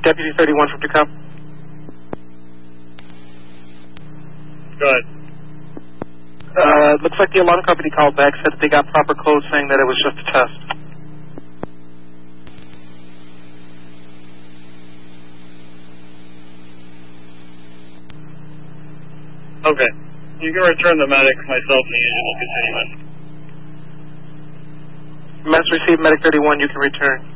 Deputy 31 from DeKalb. Go ahead. Looks like the alarm company called back, said that they got proper code saying that it was just a test. Okay. You can return the medic, myself, and the agent will continue in. Message received, Medic 31, you can return.